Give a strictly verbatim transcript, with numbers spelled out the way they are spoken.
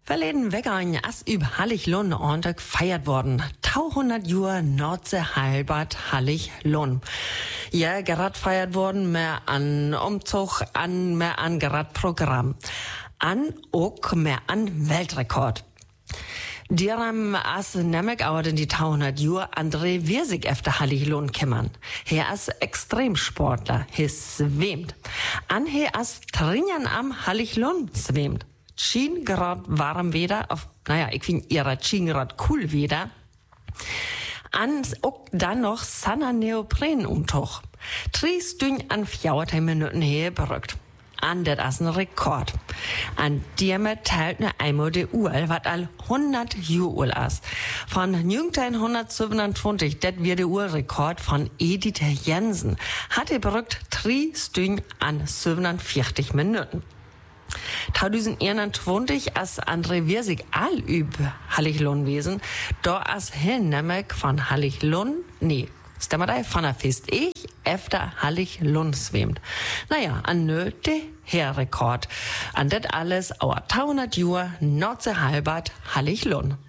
Verleden Weckern as üb Hallig-Lund ordentlich gefeiert worden. tausendhundert Jahre Nordsee Heilbad Hallig-Lund. Ja, gerad feiert worden, mehr an Umzug, an mehr an gerad Programm. An auch mehr an Weltrekord. Dieram as nemmek aber den die tausendhundert Jahre André Wirsig efter Hallig-Lund kämmern. Er as Extremsportler, he schwimmt. An he as Trinjan am Hallig-Lund schwimmt. Schien grad warm Wetter, auf, naja, ich find ihrer Schien grad cool Wetter. An, auch dann noch Sanna Neopren umtuch. Drei Stunden an vierzehn Minuten her berückt. An det as ein Rekord. An dem teilt ne einmal die Uhr, wat all hundert Jahre as. Von neunzehnhundertsiebenundzwanzig, det wird der Uhrrekord von Edith Jensen. Hat er berückt drei Stunden an siebenundvierzig Minuten. zweitausendeinundzwanzig as André Wirsig all üb Hallig-Lund wesen, da as hin nemmek von Hallig-Lund, nee, stemmer da, von der Fest ich, efter Hallig-Lund schwimmt. Naja, an nö, de Herrekord. An det alles, auer tausendhundert Jahre Nordsee Heilbad Hallig-Lund.